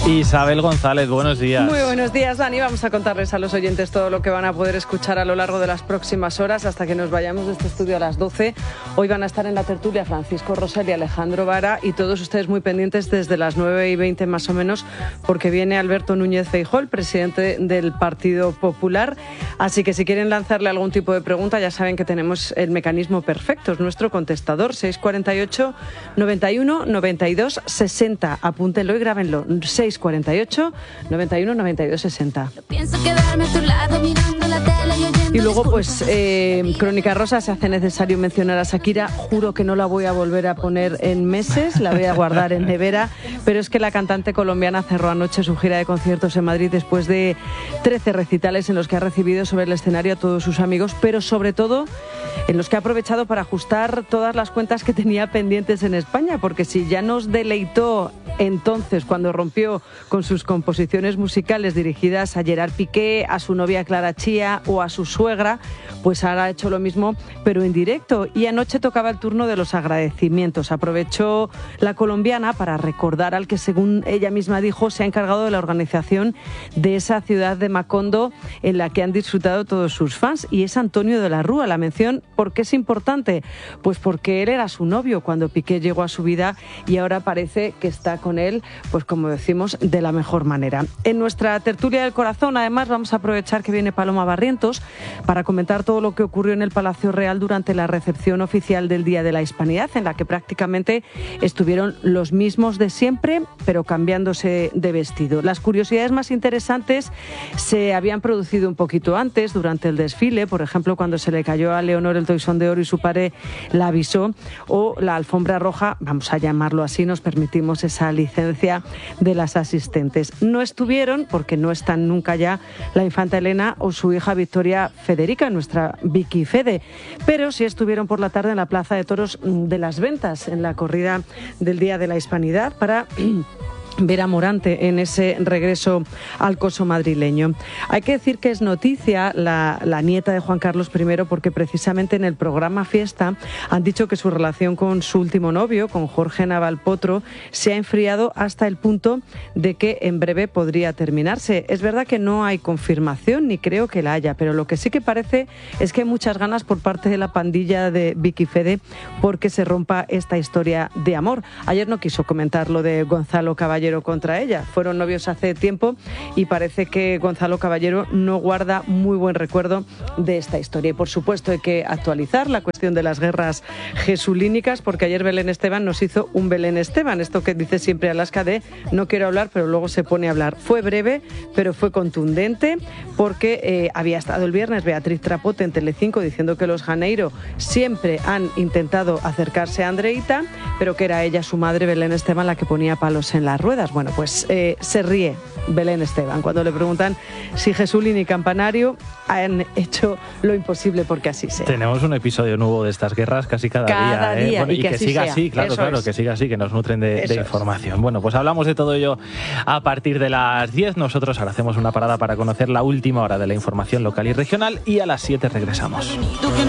Isabel González, buenos días. Muy buenos días, Dani. Vamos a contarles a los oyentes todo lo que van a poder escuchar a lo largo de las próximas horas hasta que nos vayamos de este estudio a las 12. Hoy van a estar en la tertulia Francisco Rosell y Alejandro Vara, y todos ustedes muy pendientes desde las 9:20 más o menos, porque viene Alberto Núñez Feijóo, el presidente del Partido Popular. Así que si quieren lanzarle algún tipo de pregunta, ya saben que tenemos el mecanismo perfecto. Es nuestro contestador, 648 91 92 60. Apúntenlo y grábenlo. 648 91 92 60. Y luego, pues, Crónica Rosa, se hace necesario mencionar a Shakira. Juro que no la voy a volver a poner en meses, la voy a guardar en nevera, pero es que la cantante colombiana cerró anoche su gira de conciertos en Madrid después de 13 recitales en los que ha recibido sobre el escenario a todos sus amigos, pero sobre todo en los que ha aprovechado para ajustar todas las cuentas que tenía pendientes en España, porque si ya nos deleitó entonces cuando rompió con sus composiciones musicales dirigidas a Gerard Piqué, a su novia Clara Chía o a su suegra, pues ahora ha hecho lo mismo, pero en directo. Y anoche tocaba el turno de los agradecimientos. Aprovechó la colombiana para recordar al que, según ella misma dijo, se ha encargado de la organización de esa ciudad de Macondo en la que han disfrutado todos sus fans, y es Antonio de la Rúa. La mención, ¿por qué es importante? Pues porque él era su novio cuando Piqué llegó a su vida y ahora parece que está con él, pues como decimos, de la mejor manera. En nuestra tertulia del corazón, además, vamos a aprovechar que viene Paloma Barrientos para comentar todo lo que ocurrió en el Palacio Real durante la recepción oficial del Día de la Hispanidad, en la que prácticamente estuvieron los mismos de siempre, pero cambiándose de vestido. Las curiosidades más interesantes se habían producido un poquito antes, durante el desfile, por ejemplo, cuando se le cayó a Leonor el toisón de oro y su padre la avisó, o la alfombra roja, vamos a llamarlo así, nos permitimos esa licencia de las asistentes. No estuvieron, porque no están nunca ya, la infanta Elena o su hija Victoria Federica, nuestra Vicky Fede, pero sí estuvieron por la tarde en la Plaza de Toros de las Ventas, en la corrida del Día de la Hispanidad, para ver a Morante en ese regreso al coso madrileño. Hay que decir que es noticia la nieta de Juan Carlos I, porque precisamente en el programa Fiesta han dicho que su relación con su último novio, con Jorge Navalpotro, se ha enfriado hasta el punto de que en breve podría terminarse. Es verdad que no hay confirmación, ni creo que la haya, pero lo que sí que parece es que hay muchas ganas por parte de la pandilla de Vicky Fede porque se rompa esta historia de amor. Ayer no quiso comentar lo de Gonzalo Caballero contra ella. Fueron novios hace tiempo y parece que Gonzalo Caballero no guarda muy buen recuerdo de esta historia. Y por supuesto hay que actualizar la cuestión de las guerras jesulínicas, porque ayer Belén Esteban nos hizo un Belén Esteban, esto que dice siempre Alaska de no quiero hablar, pero luego se pone a hablar. Fue breve, pero fue contundente, porque había estado el viernes Beatriz Trapote en Telecinco diciendo que los Janeiro siempre han intentado acercarse a Andreita, pero que era ella, su madre Belén Esteban, la que ponía palos en las ruedas. Bueno, pues se ríe Belén Esteban cuando le preguntan si Jesulín y Campanario han hecho lo imposible porque así sea. Tenemos un episodio nuevo de estas guerras casi cada día. Bueno, y que siga sea así, claro, que siga así, que nos nutren de información. Bueno, pues hablamos de todo ello a partir de las 10. Nosotros ahora hacemos una parada para conocer la última hora de la información local y regional, y a las 7 regresamos.